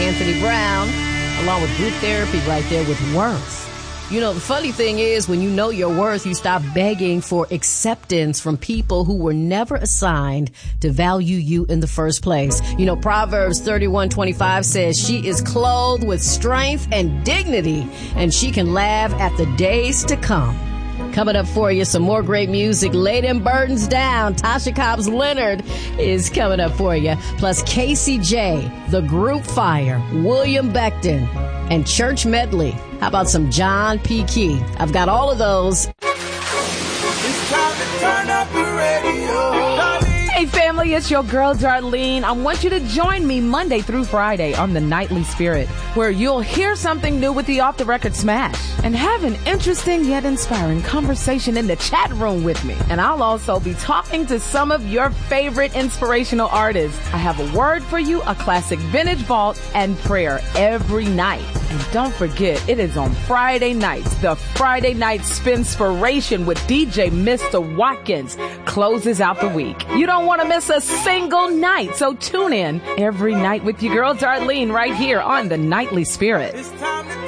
Anthony Brown, along with Group Therapy right there with Worth. You know, the funny thing is when you know your worth, you stop begging for acceptance from people who were never assigned to value you in the first place. You know, Proverbs 31:25 says she is clothed with strength and dignity, and she can laugh at the days to come. Coming up for you, some more great music. Lay them burdens down. Tasha Cobbs Leonard is coming up for you. Plus Casey J, The Group Fire, William Beckton, and Church Medley. How about some John P. Key? I've got all of those. It's time to turn up the radio. Hey family, it's your girl Darlene. I want you to join me Monday through Friday on the Nightly Spirit, where you'll hear something new with the Off the Record Smash and have an interesting yet inspiring conversation in the chat room with me. And I'll also be talking to some of your favorite inspirational artists. I have a word for you, a classic vintage vault, and prayer every night. And don't forget, it is on Friday nights. The Friday Night Spinspiration with DJ Mr. Watkins closes out the week. You don't want to miss a single night, so tune in every night with your girl Darlene right here on the Nightly Spirit. It's time